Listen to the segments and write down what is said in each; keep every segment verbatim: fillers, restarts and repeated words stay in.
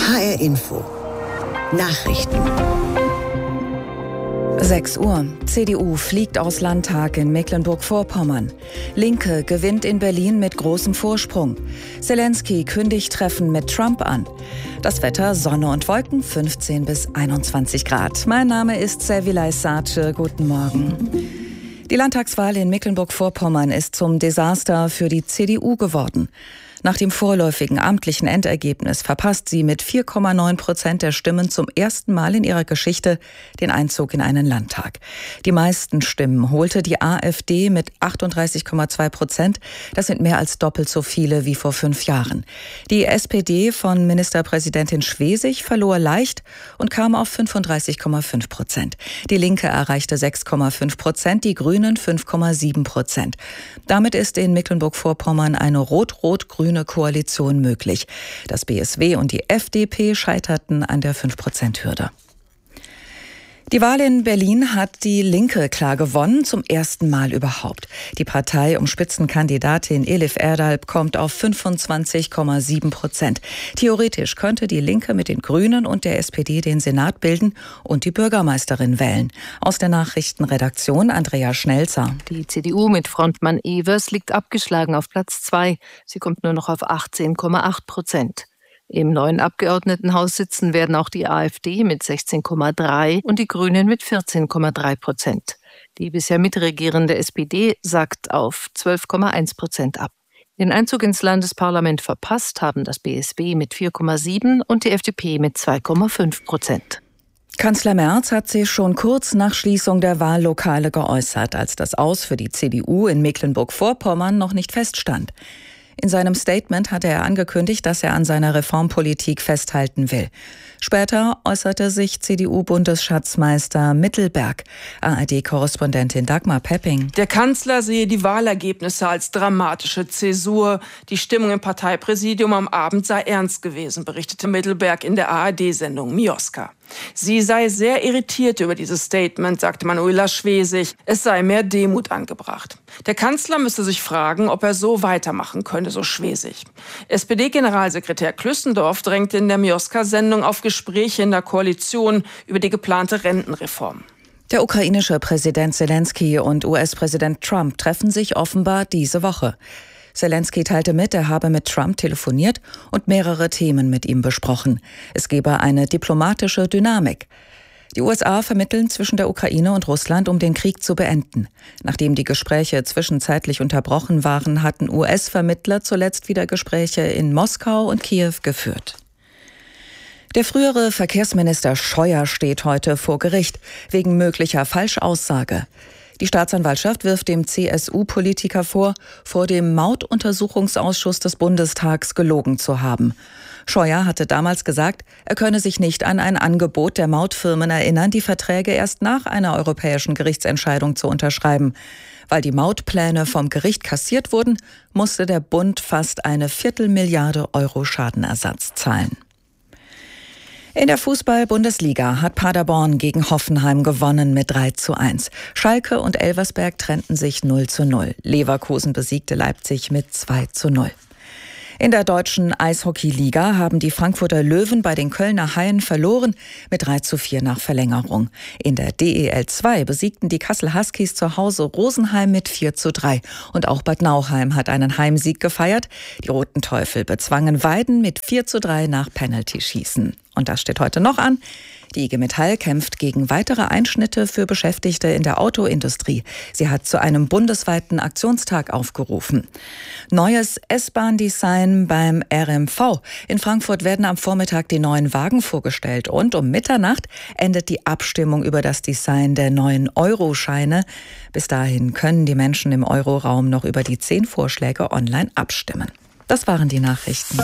H R Info Nachrichten. sechs Uhr. C D U fliegt aus Landtag in Mecklenburg-Vorpommern. Linke gewinnt in Berlin mit großem Vorsprung. Zelensky kündigt Treffen mit Trump an. Das Wetter: Sonne und Wolken, fünfzehn bis einundzwanzig Grad. Mein Name ist Servilay Sace. Guten Morgen. Die Landtagswahl in Mecklenburg-Vorpommern ist zum Desaster für die C D U geworden. Nach dem vorläufigen amtlichen Endergebnis verpasst sie mit vier Komma neun Prozent der Stimmen zum ersten Mal in ihrer Geschichte den Einzug in einen Landtag. Die meisten Stimmen holte die AfD mit achtunddreißig Komma zwei Prozent. Das sind mehr als doppelt so viele wie vor fünf Jahren. Die S P D von Ministerpräsidentin Schwesig verlor leicht und kam auf fünfunddreißig Komma fünf Prozent. Die Linke erreichte sechs Komma fünf Prozent, die Grünen fünf Komma sieben Prozent. Damit ist in Mecklenburg-Vorpommern eine rot-rot-grüne Koalition möglich. Das B S W und die F D P scheiterten an der fünf Prozent Hürde. Die Wahl in Berlin hat die Linke klar gewonnen, zum ersten Mal überhaupt. Die Partei um Spitzenkandidatin Elif Erdalp kommt auf fünfundzwanzig Komma sieben Prozent. Theoretisch könnte die Linke mit den Grünen und der S P D den Senat bilden und die Bürgermeisterin wählen. Aus der Nachrichtenredaktion Andrea Schnelzer. Die C D U mit Frontmann Evers liegt abgeschlagen auf Platz zwei. Sie kommt nur noch auf achtzehn Komma acht Prozent. Im neuen Abgeordnetenhaus sitzen werden auch die AfD mit sechzehn Komma drei und die Grünen mit vierzehn Komma drei Prozent. Die bisher mitregierende S P D sackt auf zwölf Komma eins Prozent ab. Den Einzug ins Landesparlament verpasst haben das B S W mit vier Komma sieben und die F D P mit zwei Komma fünf Prozent. Kanzler Merz hat sich schon kurz nach Schließung der Wahllokale geäußert, als das Aus für die C D U in Mecklenburg-Vorpommern noch nicht feststand. In seinem Statement hatte er angekündigt, dass er an seiner Reformpolitik festhalten will. Später äußerte sich C D U-Bundesschatzmeister Mittelberg. A R D-Korrespondentin Dagmar Pepping. Der Kanzler sehe die Wahlergebnisse als dramatische Zäsur. Die Stimmung im Parteipräsidium am Abend sei ernst gewesen, berichtete Mittelberg in der A R D-Sendung Mioska. Sie sei sehr irritiert über dieses Statement, sagte Manuela Schwesig. Es sei mehr Demut angebracht. Der Kanzler müsse sich fragen, ob er so weitermachen könne, so Schwesig. S P D-Generalsekretär Klüssendorf drängte in der Mioska-Sendung auf Gespräche in der Koalition über die geplante Rentenreform. Der ukrainische Präsident Zelensky und U S-Präsident Trump treffen sich offenbar diese Woche. Zelensky teilte mit, er habe mit Trump telefoniert und mehrere Themen mit ihm besprochen. Es gebe eine diplomatische Dynamik. Die U S A vermitteln zwischen der Ukraine und Russland, um den Krieg zu beenden. Nachdem die Gespräche zwischenzeitlich unterbrochen waren, hatten U S-Vermittler zuletzt wieder Gespräche in Moskau und Kiew geführt. Der frühere Verkehrsminister Scheuer steht heute vor Gericht wegen möglicher Falschaussage. Die Staatsanwaltschaft wirft dem C S U-Politiker vor, vor dem Mautuntersuchungsausschuss des Bundestags gelogen zu haben. Scheuer hatte damals gesagt, er könne sich nicht an ein Angebot der Mautfirmen erinnern, die Verträge erst nach einer europäischen Gerichtsentscheidung zu unterschreiben. Weil die Mautpläne vom Gericht kassiert wurden, musste der Bund fast eine Viertelmilliarde Euro Schadenersatz zahlen. In der Fußball-Bundesliga hat Paderborn gegen Hoffenheim gewonnen mit drei zu eins. Schalke und Elversberg trennten sich null zu null. Leverkusen besiegte Leipzig mit zwei zu null. In der deutschen Eishockey-Liga haben die Frankfurter Löwen bei den Kölner Haien verloren mit drei zu vier nach Verlängerung. In der D E L zwei besiegten die Kassel Huskies zu Hause Rosenheim mit vier zu drei. Und auch Bad Nauheim hat einen Heimsieg gefeiert. Die Roten Teufel bezwangen Weiden mit vier zu drei nach Penalty-Schießen. Und das steht heute noch an. Die I G Metall kämpft gegen weitere Einschnitte für Beschäftigte in der Autoindustrie. Sie hat zu einem bundesweiten Aktionstag aufgerufen. Neues S-Bahn-Design beim R M V. In Frankfurt werden am Vormittag die neuen Wagen vorgestellt. Und um Mitternacht endet die Abstimmung über das Design der neuen Euro-Scheine. Bis dahin können die Menschen im Euroraum noch über die zehn Vorschläge online abstimmen. Das waren die Nachrichten.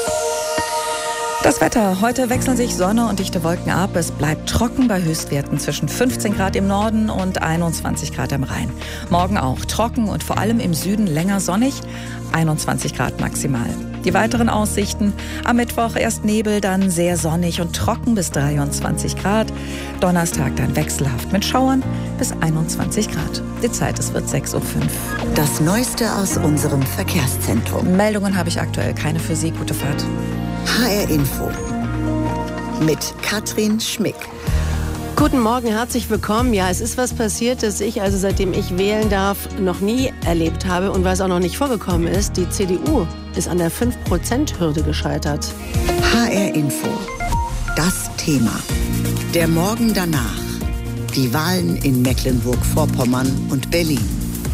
Das Wetter. Heute wechseln sich Sonne und dichte Wolken ab. Es bleibt trocken bei Höchstwerten zwischen fünfzehn Grad im Norden und einundzwanzig Grad am Rhein. Morgen auch trocken und vor allem im Süden länger sonnig, einundzwanzig Grad maximal. Die weiteren Aussichten: am Mittwoch erst Nebel, dann sehr sonnig und trocken bis dreiundzwanzig Grad. Donnerstag dann wechselhaft mit Schauern bis einundzwanzig Grad. Die Zeit, es wird sechs Uhr fünf. Das Neueste aus unserem Verkehrszentrum. Meldungen habe ich aktuell keine für Sie. Gute Fahrt. H R Info mit Katrin Schmick. Guten Morgen, herzlich willkommen. Ja, es ist was passiert, das ich also seitdem ich wählen darf noch nie erlebt habe und was auch noch nicht vorgekommen ist. Die C D U ist an der fünf Prozent Hürde gescheitert. H R Info. Das Thema. Der Morgen danach. Die Wahlen in Mecklenburg-Vorpommern und Berlin.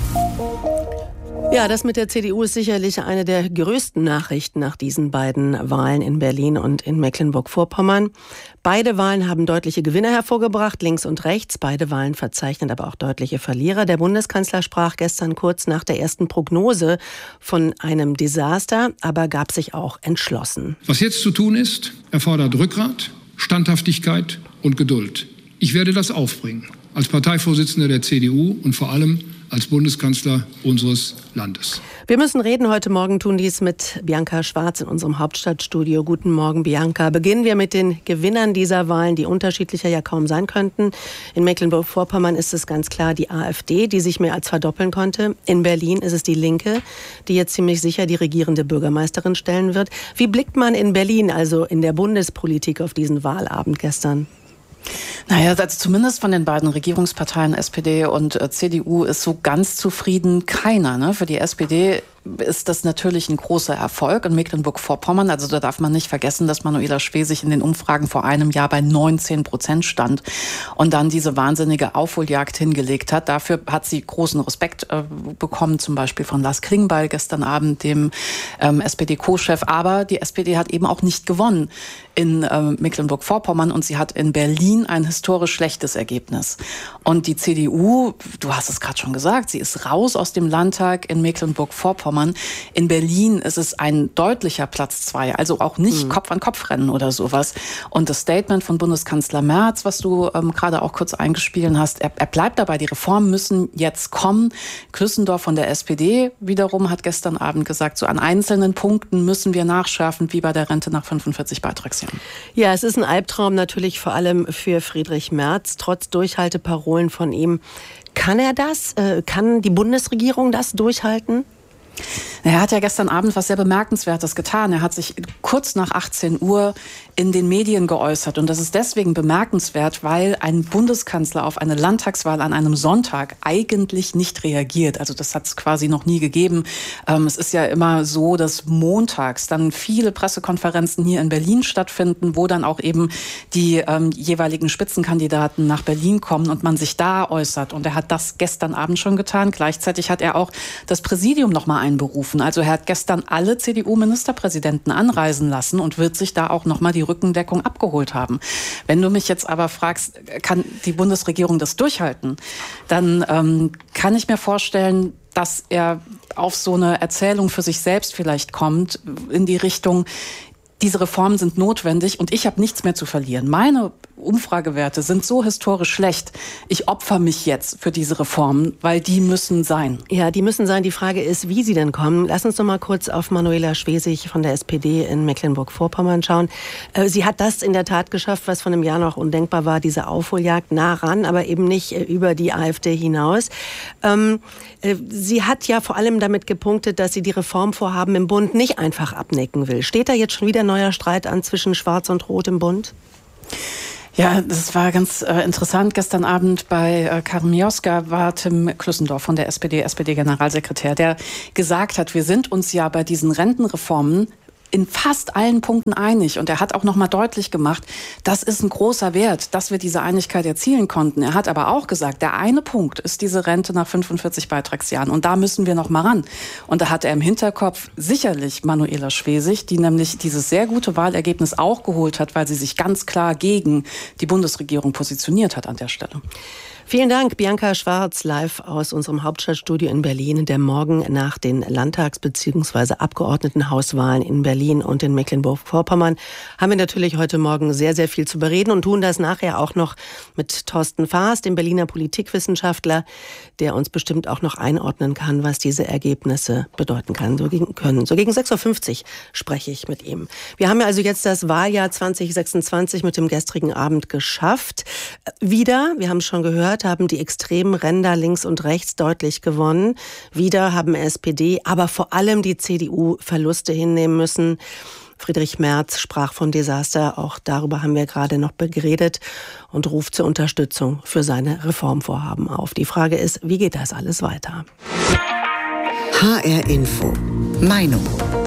Ja, das mit der C D U ist sicherlich eine der größten Nachrichten nach diesen beiden Wahlen in Berlin und in Mecklenburg-Vorpommern. Beide Wahlen haben deutliche Gewinner hervorgebracht, links und rechts. Beide Wahlen verzeichnen aber auch deutliche Verlierer. Der Bundeskanzler sprach gestern kurz nach der ersten Prognose von einem Desaster, aber gab sich auch entschlossen. Was jetzt zu tun ist, erfordert Rückgrat, Standhaftigkeit und Geduld. Ich werde das aufbringen, als Parteivorsitzender der C D U und vor allem als Bundeskanzler unseres Landes. Wir müssen reden. Heute Morgen tun dies mit Bianca Schwarz in unserem Hauptstadtstudio. Guten Morgen, Bianca. Beginnen wir mit den Gewinnern dieser Wahlen, die unterschiedlicher ja kaum sein könnten. In Mecklenburg-Vorpommern ist es ganz klar die AfD, die sich mehr als verdoppeln konnte. In Berlin ist es die Linke, die jetzt ziemlich sicher die regierende Bürgermeisterin stellen wird. Wie blickt man in Berlin, also in der Bundespolitik, auf diesen Wahlabend gestern? Naja, also zumindest von den beiden Regierungsparteien S P D und äh, C D U ist so ganz zufrieden keiner. Ne? Für die S P D ist das natürlich ein großer Erfolg in Mecklenburg-Vorpommern. Also da darf man nicht vergessen, dass Manuela Schwesig in den Umfragen vor einem Jahr bei neunzehn Prozent stand und dann diese wahnsinnige Aufholjagd hingelegt hat. Dafür hat sie großen Respekt äh, bekommen, zum Beispiel von Lars Klingbeil gestern Abend, dem ähm, S P D-Co-Chef. Aber die S P D hat eben auch nicht gewonnen in äh, Mecklenburg-Vorpommern und sie hat in Berlin ein historisch schlechtes Ergebnis. Und die C D U, du hast es gerade schon gesagt, sie ist raus aus dem Landtag in Mecklenburg-Vorpommern. In Berlin ist es ein deutlicher Platz zwei, also auch nicht mhm. Kopf-an-Kopf-Rennen oder sowas. Und das Statement von Bundeskanzler Merz, was du ähm, gerade auch kurz eingespielt hast, er, er bleibt dabei, die Reformen müssen jetzt kommen. Klüssendorf von der S P D wiederum hat gestern Abend gesagt, so an einzelnen Punkten müssen wir nachschärfen, wie bei der Rente nach fünfundvierzig Beitragsjahren. Ja, es ist ein Albtraum natürlich vor allem für Friedrich Merz, trotz Durchhalteparolen von ihm. Kann er das? Äh, kann die Bundesregierung das durchhalten? Er hat ja gestern Abend was sehr Bemerkenswertes getan. Er hat sich kurz nach achtzehn Uhr in den Medien geäußert. Und das ist deswegen bemerkenswert, weil ein Bundeskanzler auf eine Landtagswahl an einem Sonntag eigentlich nicht reagiert. Also das hat es quasi noch nie gegeben. Ähm, es ist ja immer so, dass montags dann viele Pressekonferenzen hier in Berlin stattfinden, wo dann auch eben die ähm, jeweiligen Spitzenkandidaten nach Berlin kommen und man sich da äußert. Und er hat das gestern Abend schon getan. Gleichzeitig hat er auch das Präsidium noch mal einberufen. Also er hat gestern alle C D U-Ministerpräsidenten anreisen lassen und wird sich da auch noch mal die Rückendeckung abgeholt haben. Wenn du mich jetzt aber fragst, kann die Bundesregierung das durchhalten, dann ähm, kann ich mir vorstellen, dass er auf so eine Erzählung für sich selbst vielleicht kommt, in die Richtung, diese Reformen sind notwendig und ich habe nichts mehr zu verlieren. Meine Umfragewerte sind so historisch schlecht. Ich opfer mich jetzt für diese Reformen, weil die müssen sein. Ja, die müssen sein. Die Frage ist, wie sie denn kommen. Lass uns doch mal kurz auf Manuela Schwesig von der S P D in Mecklenburg-Vorpommern schauen. Sie hat das in der Tat geschafft, was vor einem Jahr noch undenkbar war, diese Aufholjagd nah ran, aber eben nicht über die AfD hinaus. Sie hat ja vor allem damit gepunktet, dass sie die Reformvorhaben im Bund nicht einfach abnicken will. Steht da jetzt schon wieder neuer Streit an zwischen Schwarz und Rot im Bund? Ja, das war ganz äh, interessant. Gestern Abend bei äh, Karin Mioska war Tim Klüssendorf von der S P D, S P D-Generalsekretär, der gesagt hat, wir sind uns ja bei diesen Rentenreformen in fast allen Punkten einig. Und er hat auch noch mal deutlich gemacht, das ist ein großer Wert, dass wir diese Einigkeit erzielen konnten. Er hat aber auch gesagt, der eine Punkt ist diese Rente nach fünfundvierzig Beitragsjahren. Und da müssen wir noch mal ran. Und da hat er im Hinterkopf sicherlich Manuela Schwesig, die nämlich dieses sehr gute Wahlergebnis auch geholt hat, weil sie sich ganz klar gegen die Bundesregierung positioniert hat an der Stelle. Vielen Dank, Bianca Schwarz, live aus unserem Hauptstadtstudio in Berlin. Der Morgen nach den Landtags- bzw. Abgeordnetenhauswahlen in Berlin und in Mecklenburg-Vorpommern haben wir natürlich heute Morgen sehr, sehr viel zu bereden und tun das nachher auch noch mit Thorsten Faas, dem Berliner Politikwissenschaftler, der uns bestimmt auch noch einordnen kann, was diese Ergebnisse bedeuten kann, so gegen, können. So gegen sechs Uhr fünfzig spreche ich mit ihm. Wir haben ja also jetzt das Wahljahr zwanzig sechsundzwanzig mit dem gestrigen Abend geschafft. Wieder, wir haben es schon gehört, haben die extremen Ränder links und rechts deutlich gewonnen. Wieder haben S P D, aber vor allem die C D U Verluste hinnehmen müssen. Friedrich Merz sprach vom Desaster. Auch darüber haben wir gerade noch geredet und ruft zur Unterstützung für seine Reformvorhaben auf. Die Frage ist, wie geht das alles weiter? H R Info. Meinung.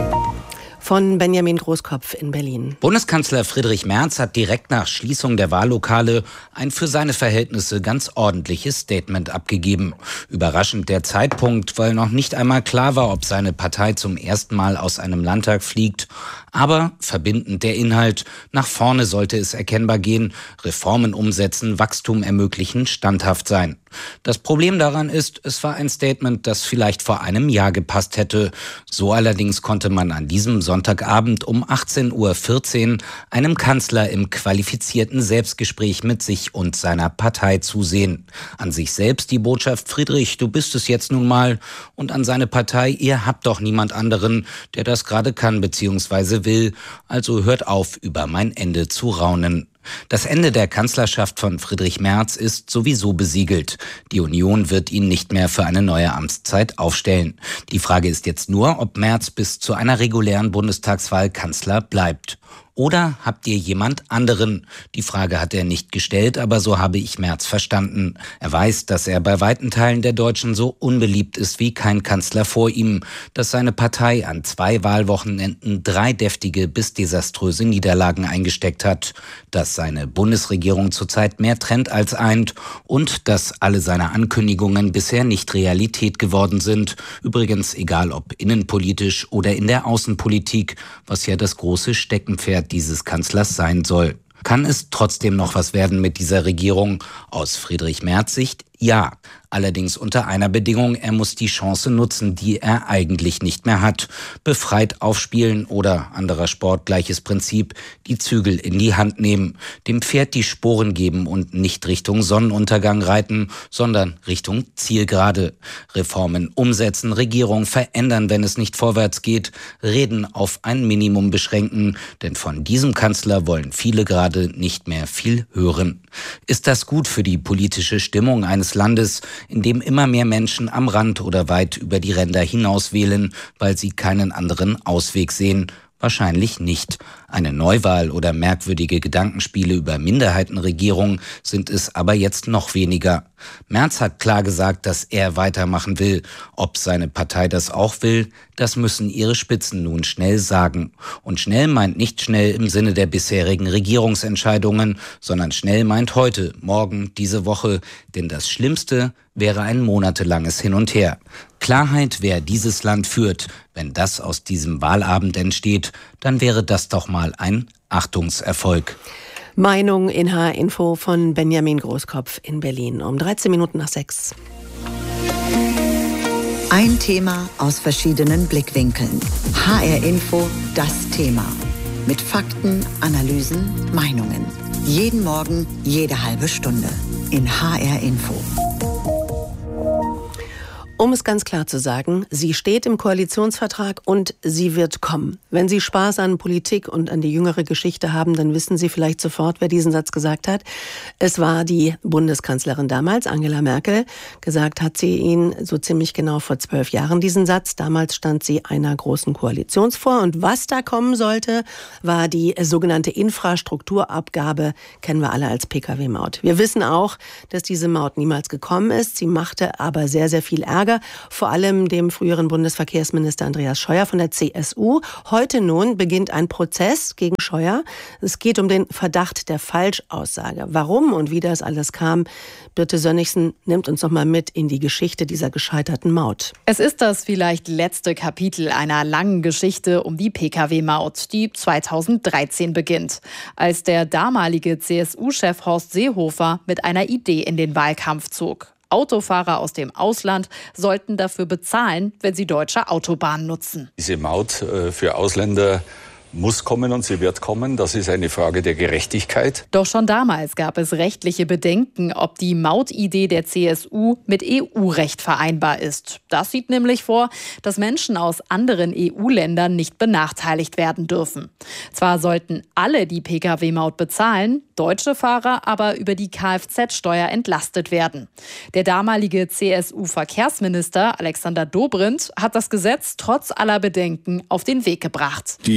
Von Benjamin Großkopf in Berlin. Bundeskanzler Friedrich Merz hat direkt nach Schließung der Wahllokale ein für seine Verhältnisse ganz ordentliches Statement abgegeben. Überraschend der Zeitpunkt, weil noch nicht einmal klar war, ob seine Partei zum ersten Mal aus einem Landtag fliegt. Aber verbindend der Inhalt, nach vorne sollte es erkennbar gehen, Reformen umsetzen, Wachstum ermöglichen, standhaft sein. Das Problem daran ist, es war ein Statement, das vielleicht vor einem Jahr gepasst hätte. So allerdings konnte man an diesem Sonntagabend um achtzehn Uhr vierzehn einem Kanzler im qualifizierten Selbstgespräch mit sich und seiner Partei zusehen. An sich selbst die Botschaft: Friedrich, du bist es jetzt nun mal. Und an seine Partei: ihr habt doch niemand anderen, der das gerade kann bzw. will. Also hört auf, über mein Ende zu raunen. Das Ende der Kanzlerschaft von Friedrich Merz ist sowieso besiegelt. Die Union wird ihn nicht mehr für eine neue Amtszeit aufstellen. Die Frage ist jetzt nur, ob Merz bis zu einer regulären Bundestagswahl Kanzler bleibt. Oder habt ihr jemand anderen? Die Frage hat er nicht gestellt, aber so habe ich Merz verstanden. Er weiß, dass er bei weiten Teilen der Deutschen so unbeliebt ist wie kein Kanzler vor ihm, dass seine Partei an zwei Wahlwochenenden drei deftige bis desaströse Niederlagen eingesteckt hat, dass seine Bundesregierung zurzeit mehr trennt als eint und dass alle seine Ankündigungen bisher nicht Realität geworden sind. Übrigens egal ob innenpolitisch oder in der Außenpolitik, was ja das große Steckenpferd dieses Kanzlers sein soll. Kann es trotzdem noch was werden mit dieser Regierung? Aus Friedrich Merz Sicht ja. Allerdings unter einer Bedingung: er muss die Chance nutzen, die er eigentlich nicht mehr hat. Befreit aufspielen oder, anderer Sport, gleiches Prinzip, die Zügel in die Hand nehmen, dem Pferd die Sporen geben und nicht Richtung Sonnenuntergang reiten, sondern Richtung Zielgerade. Reformen umsetzen, Regierung verändern, wenn es nicht vorwärts geht, Reden auf ein Minimum beschränken, denn von diesem Kanzler wollen viele gerade nicht mehr viel hören. Ist das gut für die politische Stimmung eines Landes, in dem immer mehr Menschen am Rand oder weit über die Ränder hinaus wählen, weil sie keinen anderen Ausweg sehen? Wahrscheinlich nicht. Eine Neuwahl oder merkwürdige Gedankenspiele über Minderheitenregierung sind es aber jetzt noch weniger. Merz hat klar gesagt, dass er weitermachen will. Ob seine Partei das auch will, das müssen ihre Spitzen nun schnell sagen. Und schnell meint nicht schnell im Sinne der bisherigen Regierungsentscheidungen, sondern schnell meint heute, morgen, diese Woche. Denn das Schlimmste wäre ein monatelanges Hin und Her. Klarheit, wer dieses Land führt. Wenn das aus diesem Wahlabend entsteht, dann wäre das doch mal ein Achtungserfolg. Meinung in H R Info von Benjamin Großkopf in Berlin um dreizehn Minuten nach sechs. Ein Thema aus verschiedenen Blickwinkeln. H R Info, das Thema. Mit Fakten, Analysen, Meinungen. Jeden Morgen, jede halbe Stunde. In H R Info. Um es ganz klar zu sagen, sie steht im Koalitionsvertrag und sie wird kommen. Wenn Sie Spaß an Politik und an die jüngere Geschichte haben, dann wissen Sie vielleicht sofort, wer diesen Satz gesagt hat. Es war die Bundeskanzlerin damals, Angela Merkel. Gesagt hat sie ihn so ziemlich genau vor zwölf Jahren, diesen Satz. Damals stand sie einer großen Koalition vor. Und was da kommen sollte, war die sogenannte Infrastrukturabgabe, kennen wir alle als P K W-Maut. Wir wissen auch, dass diese Maut niemals gekommen ist. Sie machte aber sehr, sehr viel Ärger. Vor allem dem früheren Bundesverkehrsminister Andreas Scheuer von der C S U. Heute nun beginnt ein Prozess gegen Scheuer. Es geht um den Verdacht der Falschaussage. Warum und wie das alles kam, Birte Sönnigsen nimmt uns noch mal mit in die Geschichte dieser gescheiterten Maut. Es ist das vielleicht letzte Kapitel einer langen Geschichte um die P K W-Maut, die zweitausenddreizehn beginnt, als der damalige C S U-Chef Horst Seehofer mit einer Idee in den Wahlkampf zog. Autofahrer aus dem Ausland sollten dafür bezahlen, wenn sie deutsche Autobahnen nutzen. Diese Maut für Ausländer muss kommen und sie wird kommen. Das ist eine Frage der Gerechtigkeit. Doch schon damals gab es rechtliche Bedenken, ob die Mautidee der C S U mit E U-Recht vereinbar ist. Das sieht nämlich vor, dass Menschen aus anderen E U-Ländern nicht benachteiligt werden dürfen. Zwar sollten alle die P K W-Maut bezahlen, deutsche Fahrer aber über die Kfz-Steuer entlastet werden. Der damalige C S U-Verkehrsminister Alexander Dobrindt hat das Gesetz trotz aller Bedenken auf den Weg gebracht. Die P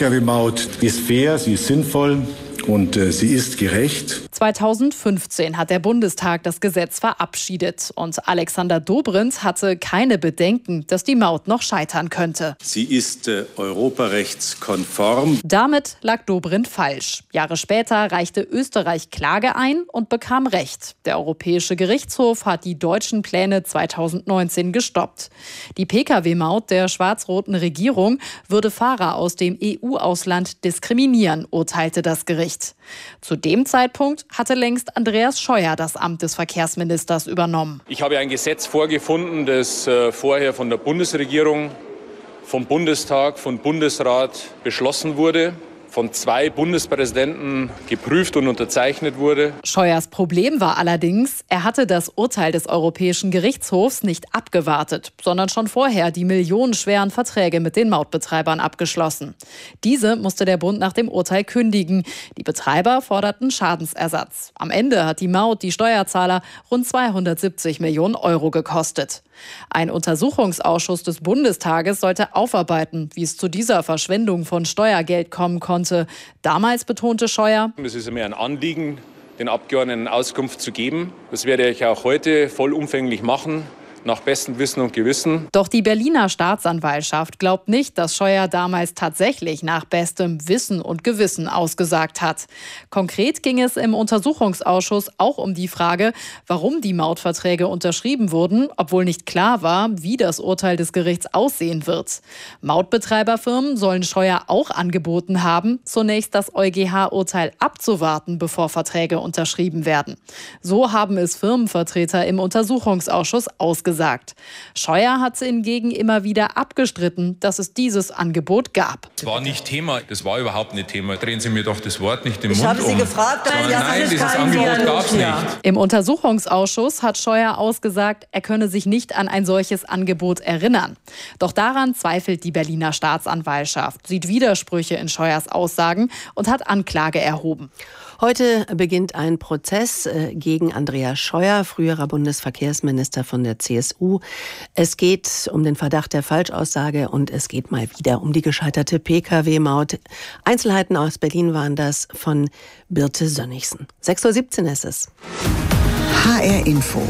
P K W-Maut ist fair, sie ist sinnvoll und äh, sie ist gerecht. zweitausendfünfzehn hat der Bundestag das Gesetz verabschiedet und Alexander Dobrindt hatte keine Bedenken, dass die Maut noch scheitern könnte. Sie ist äh, europarechtskonform. Damit lag Dobrindt falsch. Jahre später reichte Österreich Klage ein und bekam Recht. Der Europäische Gerichtshof hat die deutschen Pläne zweitausendneunzehn gestoppt. Die P K W-Maut der schwarz-roten Regierung würde Fahrer aus dem E U-Ausland diskriminieren, urteilte das Gericht. Zu dem Zeitpunkt hatte längst Andreas Scheuer das Amt des Verkehrsministers übernommen. Ich habe ein Gesetz vorgefunden, das äh, vorher von der Bundesregierung, vom Bundestag, vom Bundesrat beschlossen wurde, von zwei Bundespräsidenten geprüft und unterzeichnet wurde. Scheuers Problem war allerdings, er hatte das Urteil des Europäischen Gerichtshofs nicht abgewartet, sondern schon vorher die millionenschweren Verträge mit den Mautbetreibern abgeschlossen. Diese musste der Bund nach dem Urteil kündigen. Die Betreiber forderten Schadensersatz. Am Ende hat die Maut die Steuerzahler rund zweihundertsiebzig Millionen Euro gekostet. Ein Untersuchungsausschuss des Bundestages sollte aufarbeiten, wie es zu dieser Verschwendung von Steuergeld kommen konnte. Damals betonte Scheuer: Es ist mir ein Anliegen, den Abgeordneten Auskunft zu geben. Das werde ich auch heute vollumfänglich machen, nach bestem Wissen und Gewissen. Doch die Berliner Staatsanwaltschaft glaubt nicht, dass Scheuer damals tatsächlich nach bestem Wissen und Gewissen ausgesagt hat. Konkret ging es im Untersuchungsausschuss auch um die Frage, warum die Mautverträge unterschrieben wurden, obwohl nicht klar war, wie das Urteil des Gerichts aussehen wird. Mautbetreiberfirmen sollen Scheuer auch angeboten haben, zunächst das EuGH-Urteil abzuwarten, bevor Verträge unterschrieben werden. So haben es Firmenvertreter im Untersuchungsausschuss ausgesagt. Gesagt. Scheuer hat hingegen immer wieder abgestritten, dass es dieses Angebot gab. Das war nicht Thema, das war überhaupt nicht Thema. Drehen Sie mir doch das Wort nicht im ich Mund um. Ich habe Sie gefragt, nein, ja, nein dieses Angebot gab es nicht. Im Untersuchungsausschuss hat Scheuer ausgesagt, er könne sich nicht an ein solches Angebot erinnern. Doch daran zweifelt die Berliner Staatsanwaltschaft, sieht Widersprüche in Scheuers Aussagen und hat Anklage erhoben. Heute beginnt ein Prozess gegen Andreas Scheuer, früherer Bundesverkehrsminister von der C S U. Es geht um den Verdacht der Falschaussage und es geht mal wieder um die gescheiterte P K W-Maut. Einzelheiten aus Berlin waren das von Birte Sönnigsen. sechs Uhr siebzehn ist es. H R Info.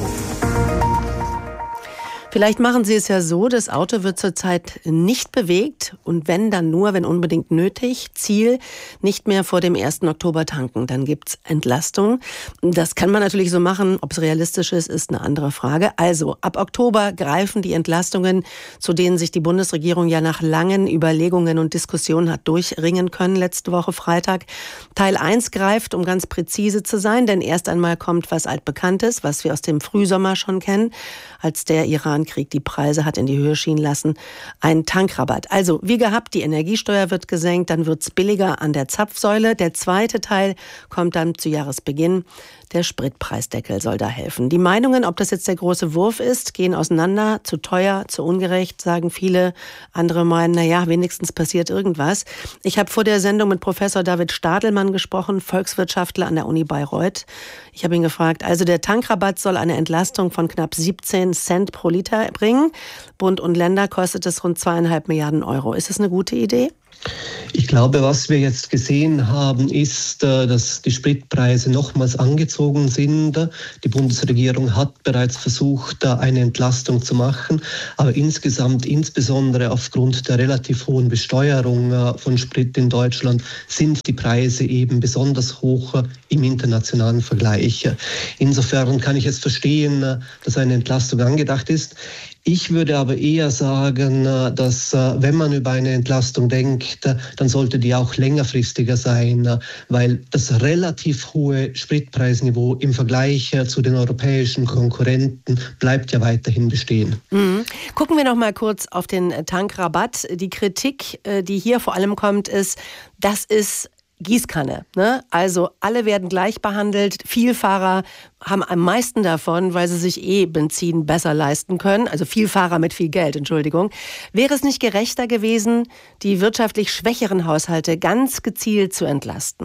Vielleicht machen Sie es ja so, das Auto wird zurzeit nicht bewegt und wenn, dann nur, wenn unbedingt nötig. Ziel, nicht mehr vor dem ersten Oktober tanken, dann gibt's Entlastung. Das kann man natürlich so machen, ob es realistisch ist, ist eine andere Frage. Also, ab Oktober greifen die Entlastungen, zu denen sich die Bundesregierung ja nach langen Überlegungen und Diskussionen hat durchringen können, letzte Woche Freitag. Teil eins greift, um ganz präzise zu sein, denn erst einmal kommt was Altbekanntes, was wir aus dem Frühsommer schon kennen, als der Iran Krieg die Preise hat in die Höhe schieben lassen, ein Tankrabatt. Also wie gehabt, die Energiesteuer wird gesenkt, dann wird's billiger an der Zapfsäule. Der zweite Teil kommt dann zu Jahresbeginn. Der Spritpreisdeckel soll da helfen. Die Meinungen, ob das jetzt der große Wurf ist, gehen auseinander. Zu teuer, zu ungerecht, sagen viele. Andere meinen, na ja, wenigstens passiert irgendwas. Ich habe vor der Sendung mit Professor David Stadelmann gesprochen, Volkswirtschaftler an der Uni Bayreuth. Ich habe ihn gefragt, also der Tankrabatt soll eine Entlastung von knapp siebzehn Cent pro Liter bringen. Bund und Länder kostet es rund zweieinhalb Milliarden Euro. Ist das eine gute Idee? Ich glaube, was wir jetzt gesehen haben, ist, dass die Spritpreise nochmals angezogen sind. Die Bundesregierung hat bereits versucht, eine Entlastung zu machen. Aber insgesamt, insbesondere aufgrund der relativ hohen Besteuerung von Sprit in Deutschland, sind die Preise eben besonders hoch im internationalen Vergleich. Insofern kann ich es verstehen, dass eine Entlastung angedacht ist. Ich würde aber eher sagen, dass wenn man über eine Entlastung denkt, dann sollte die auch längerfristiger sein, weil das relativ hohe Spritpreisniveau im Vergleich zu den europäischen Konkurrenten bleibt ja weiterhin bestehen. Mhm. Gucken wir noch mal kurz auf den Tankrabatt. Die Kritik, die hier vor allem kommt, ist, das ist Gießkanne, ne? Also alle werden gleich behandelt. Vielfahrer haben am meisten davon, weil sie sich eh Benzin besser leisten können. Also Vielfahrer mit viel Geld, Entschuldigung. Wäre es nicht gerechter gewesen, die wirtschaftlich schwächeren Haushalte ganz gezielt zu entlasten?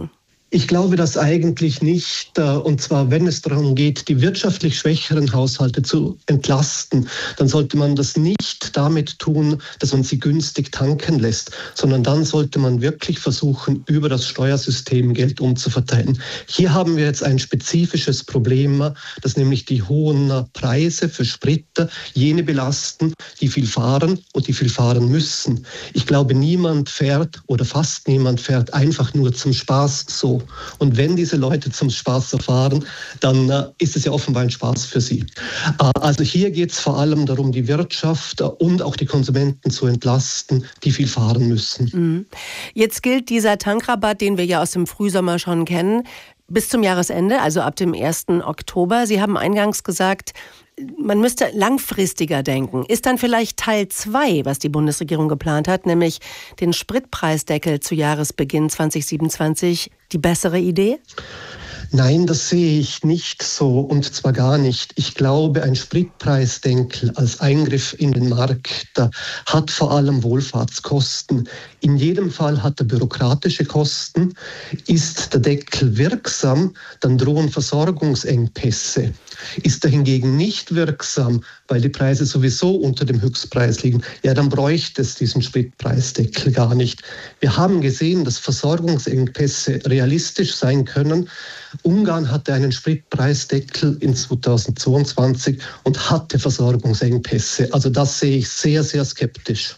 Ich glaube das eigentlich nicht. Und zwar, wenn es darum geht, die wirtschaftlich schwächeren Haushalte zu entlasten, dann sollte man das nicht damit tun, dass man sie günstig tanken lässt, sondern dann sollte man wirklich versuchen, über das Steuersystem Geld umzuverteilen. Hier haben wir jetzt ein spezifisches Problem, dass nämlich die hohen Preise für Sprit jene belasten, die viel fahren und die viel fahren müssen. Ich glaube, niemand fährt oder fast niemand fährt einfach nur zum Spaß so. Und wenn diese Leute zum Spaß so fahren, dann äh, ist es ja offenbar ein Spaß für sie. Äh, also hier geht es vor allem darum, die Wirtschaft äh, und auch die Konsumenten zu entlasten, die viel fahren müssen. Mhm. Jetzt gilt dieser Tankrabatt, den wir ja aus dem Frühsommer schon kennen, bis zum Jahresende, also ab dem ersten Oktober. Sie haben eingangs gesagt, man müsste langfristiger denken. Ist dann vielleicht Teil zwei, was die Bundesregierung geplant hat, nämlich den Spritpreisdeckel zu Jahresbeginn zwanzig siebenundzwanzig, die bessere Idee? Nein, das sehe ich nicht so, und zwar gar nicht. Ich glaube, ein Spritpreisdeckel als Eingriff in den Markt hat vor allem Wohlfahrtskosten. In jedem Fall hat er bürokratische Kosten. Ist der Deckel wirksam, dann drohen Versorgungsengpässe. Ist er hingegen nicht wirksam, weil die Preise sowieso unter dem Höchstpreis liegen, ja, dann bräuchte es diesen Spritpreisdeckel gar nicht. Wir haben gesehen, dass Versorgungsengpässe realistisch sein können. Ungarn hatte einen Spritpreisdeckel in zweitausendzweiundzwanzig und hatte Versorgungsengpässe. Also das sehe ich sehr, sehr skeptisch.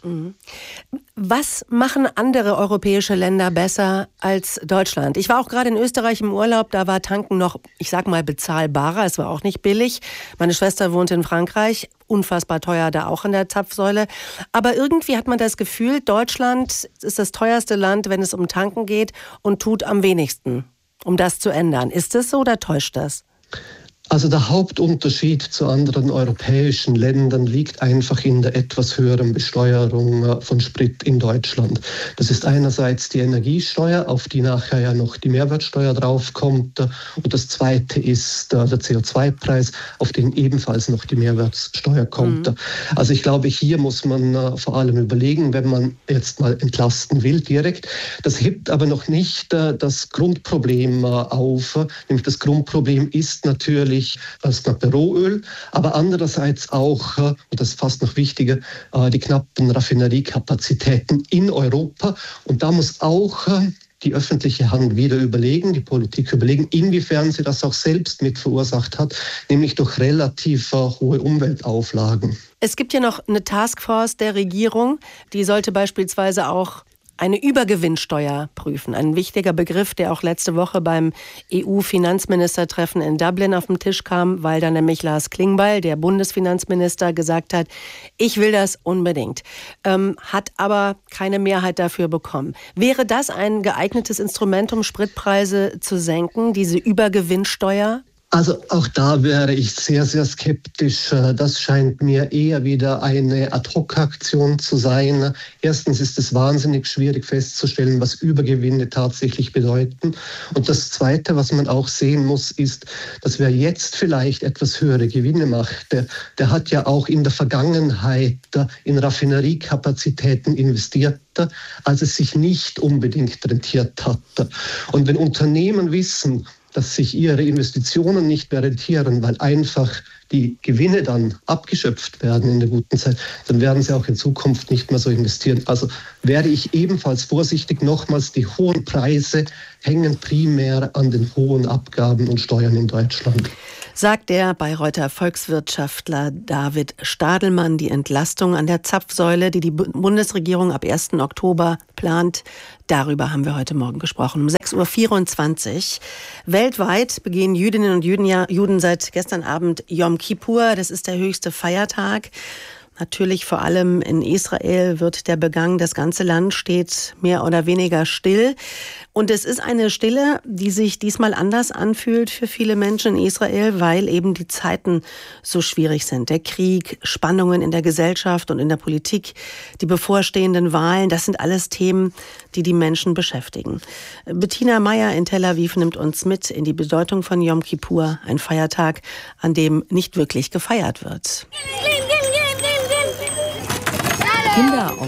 Was machen andere europäische Länder besser als Deutschland? Ich war auch gerade in Österreich im Urlaub, da war Tanken noch, ich sag mal, bezahlbarer. Es war auch nicht billig. Meine Schwester wohnt in Frankreich, unfassbar teuer da auch an der Zapfsäule. Aber irgendwie hat man das Gefühl, Deutschland ist das teuerste Land, wenn es um Tanken geht, und tut am wenigsten, um das zu ändern. Ist es so oder täuscht das? Also der Hauptunterschied zu anderen europäischen Ländern liegt einfach in der etwas höheren Besteuerung von Sprit in Deutschland. Das ist einerseits die Energiesteuer, auf die nachher ja noch die Mehrwertsteuer draufkommt. Und das zweite ist der C O zwei Preis, auf den ebenfalls noch die Mehrwertsteuer kommt. Mhm. Also ich glaube, hier muss man vor allem überlegen, wenn man jetzt mal entlasten will direkt. Das hebt aber noch nicht das Grundproblem auf. Nämlich das Grundproblem ist natürlich das knappe Rohöl, aber andererseits auch, und das ist fast noch wichtiger, die knappen Raffineriekapazitäten in Europa. Und da muss auch die öffentliche Hand wieder überlegen, die Politik überlegen, inwiefern sie das auch selbst mit verursacht hat, nämlich durch relativ hohe Umweltauflagen. Es gibt ja noch eine Taskforce der Regierung, die sollte beispielsweise auch eine Übergewinnsteuer prüfen. Ein wichtiger Begriff, der auch letzte Woche beim E U-Finanzministertreffen in Dublin auf den Tisch kam, weil da nämlich Lars Klingbeil, der Bundesfinanzminister, gesagt hat, ich will das unbedingt, ähm, hat aber keine Mehrheit dafür bekommen. Wäre das ein geeignetes Instrument, um Spritpreise zu senken, diese Übergewinnsteuer? Also auch da wäre ich sehr, sehr skeptisch. Das scheint mir eher wieder eine Ad-hoc-Aktion zu sein. Erstens ist es wahnsinnig schwierig festzustellen, was Übergewinne tatsächlich bedeuten. Und das Zweite, was man auch sehen muss, ist, dass wer jetzt vielleicht etwas höhere Gewinne macht, der, der hat ja auch in der Vergangenheit in Raffineriekapazitäten investiert, als es sich nicht unbedingt rentiert hat. Und wenn Unternehmen wissen, dass sich ihre Investitionen nicht mehr rentieren, weil einfach die Gewinne dann abgeschöpft werden in der guten Zeit, dann werden sie auch in Zukunft nicht mehr so investieren. Also wäre ich ebenfalls vorsichtig. Nochmals, die hohen Preise hängen primär an den hohen Abgaben und Steuern in Deutschland. Sagt der Bayreuther Volkswirtschaftler David Stadelmann. Die Entlastung an der Zapfsäule, die die Bundesregierung ab ersten Oktober plant, darüber haben wir heute Morgen gesprochen. Um sechs Uhr vierundzwanzig. Weltweit begehen Jüdinnen und Juden, ja, Juden seit gestern Abend Yom Kippur. Das ist der höchste Feiertag. Natürlich vor allem in Israel wird der begangen. Das ganze Land steht mehr oder weniger still. Und es ist eine Stille, die sich diesmal anders anfühlt für viele Menschen in Israel, weil eben die Zeiten so schwierig sind. Der Krieg, Spannungen in der Gesellschaft und in der Politik, die bevorstehenden Wahlen, das sind alles Themen, die die Menschen beschäftigen. Bettina Meyer in Tel Aviv nimmt uns mit in die Bedeutung von Yom Kippur, ein Feiertag, an dem nicht wirklich gefeiert wird. Kinder auf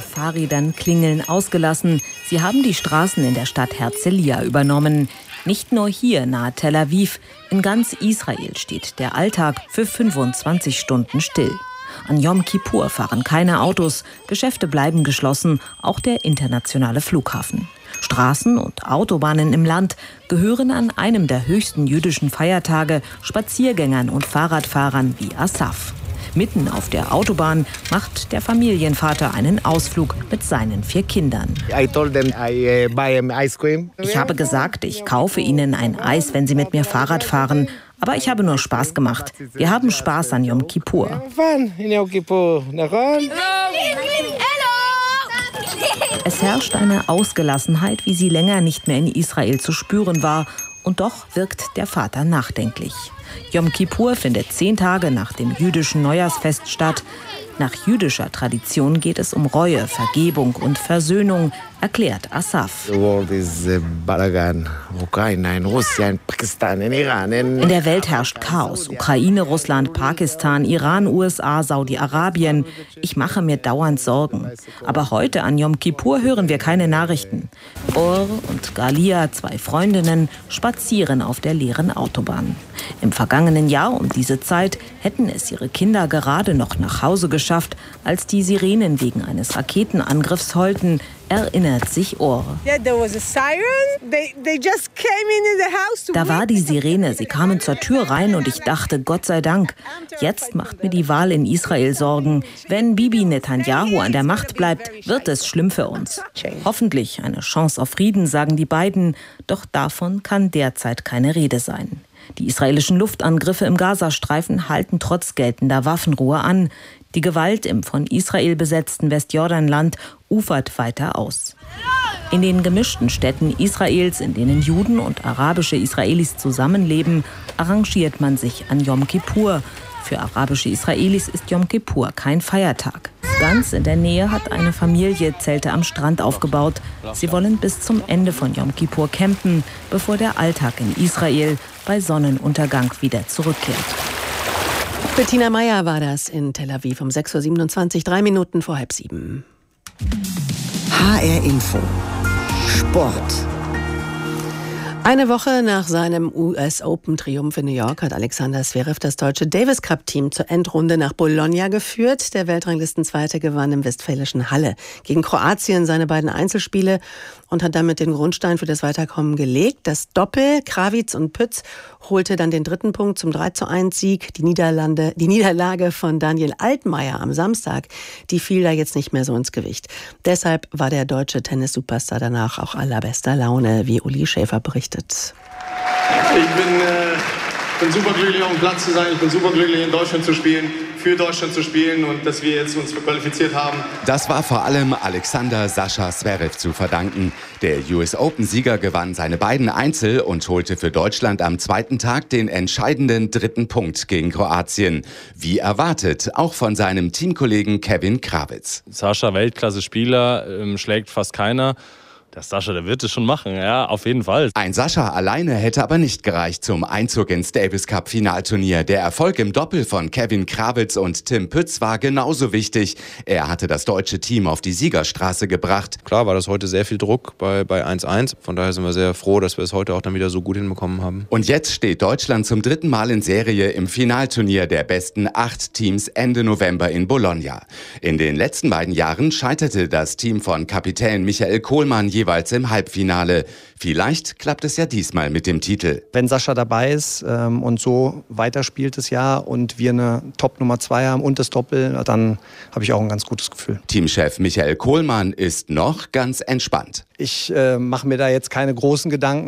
auf Fahrrädern klingeln ausgelassen. Sie haben die Straßen in der Stadt Herzliya übernommen. Nicht nur hier nahe Tel Aviv, in ganz Israel steht der Alltag für fünfundzwanzig Stunden still. An Yom Kippur fahren keine Autos, Geschäfte bleiben geschlossen, auch der internationale Flughafen. Straßen und Autobahnen im Land gehören an einem der höchsten jüdischen Feiertage Spaziergängern und Fahrradfahrern wie Asaf. Mitten auf der Autobahn macht der Familienvater einen Ausflug mit seinen vier Kindern. Ich habe gesagt, ich kaufe ihnen ein Eis, wenn sie mit mir Fahrrad fahren. Aber ich habe nur Spaß gemacht. Wir haben Spaß an Yom Kippur. Es herrscht eine Ausgelassenheit, wie sie länger nicht mehr in Israel zu spüren war. Und doch wirkt der Vater nachdenklich. Yom Kippur findet zehn Tage nach dem jüdischen Neujahrsfest statt. Nach jüdischer Tradition geht es um Reue, Vergebung und Versöhnung, erklärt Asaf. In der Welt herrscht Chaos. Ukraine, Russland, Pakistan, Iran, U S A, Saudi-Arabien. Ich mache mir dauernd Sorgen. Aber heute an Yom Kippur hören wir keine Nachrichten. Or und Galia, zwei Freundinnen, spazieren auf der leeren Autobahn. Im vergangenen Jahr um diese Zeit hätten es ihre Kinder gerade noch nach Hause geschafft, als die Sirenen wegen eines Raketenangriffs heulten, erinnert sich Or. Da war die Sirene, sie kamen zur Tür rein und ich dachte, Gott sei Dank. Jetzt macht mir die Wahl in Israel Sorgen. Wenn Bibi Netanyahu an der Macht bleibt, wird es schlimm für uns. Hoffentlich eine Chance auf Frieden, sagen die beiden, doch davon kann derzeit keine Rede sein. Die israelischen Luftangriffe im Gazastreifen halten trotz geltender Waffenruhe an. Die Gewalt im von Israel besetzten Westjordanland ufert weiter aus. In den gemischten Städten Israels, in denen Juden und arabische Israelis zusammenleben, arrangiert man sich an Yom Kippur. Für arabische Israelis ist Yom Kippur kein Feiertag. Ganz in der Nähe hat eine Familie Zelte am Strand aufgebaut. Sie wollen bis zum Ende von Yom Kippur campen, bevor der Alltag in Israel bei Sonnenuntergang wieder zurückkehrt. Bettina Meyer war das in Tel Aviv um sechs Uhr siebenundzwanzig, drei Minuten vor halb sieben. H R Info. Sport. Eine Woche nach seinem U S Open-Triumph in New York hat Alexander Zverev das deutsche Davis-Cup-Team zur Endrunde nach Bologna geführt. Der Weltranglistenzweite gewann im westfälischen Halle gegen Kroatien seine beiden Einzelspiele und hat damit den Grundstein für das Weiterkommen gelegt. Das Doppel, Krawitz und Pütz, holte dann den dritten Punkt zum drei zu eins Sieg. Die Niederlande, die Niederlage von Daniel Altmaier am Samstag, die fiel da jetzt nicht mehr so ins Gewicht. Deshalb war der deutsche Tennis-Superstar danach auch allerbester Laune, wie Uli Schäfer berichtet. Ich bin, äh, bin super glücklich, auf dem Platz zu sein. Ich bin super glücklich, in Deutschland zu spielen, für Deutschland zu spielen und dass wir jetzt uns qualifiziert haben. Das war vor allem Alexander Sascha Zverev zu verdanken. Der U S Open-Sieger gewann seine beiden Einzel und holte für Deutschland am zweiten Tag den entscheidenden dritten Punkt gegen Kroatien. Wie erwartet, auch von seinem Teamkollegen Kevin Krawitz. Sascha, Weltklasse-Spieler, ähm, schlägt fast keiner. Der Sascha, der wird es schon machen, ja, auf jeden Fall. Ein Sascha alleine hätte aber nicht gereicht zum Einzug ins Davis-Cup-Finalturnier. Der Erfolg im Doppel von Kevin Krawitz und Tim Pütz war genauso wichtig. Er hatte das deutsche Team auf die Siegerstraße gebracht. Klar war das heute sehr viel Druck bei, bei eins eins. Von daher sind wir sehr froh, dass wir es heute auch dann wieder so gut hinbekommen haben. Und jetzt steht Deutschland zum dritten Mal in Serie im Finalturnier der besten acht Teams Ende November in Bologna. In den letzten beiden Jahren scheiterte das Team von Kapitän Michael Kohlmann jeweils im Halbfinale. Vielleicht klappt es ja diesmal mit dem Titel. Wenn Sascha dabei ist ähm, und so weiterspielt das Jahr und wir eine Top Nummer zwei haben und das Doppel, dann habe ich auch ein ganz gutes Gefühl. Teamchef Michael Kohlmann ist noch ganz entspannt. Ich äh, mache mir da jetzt keine großen Gedanken.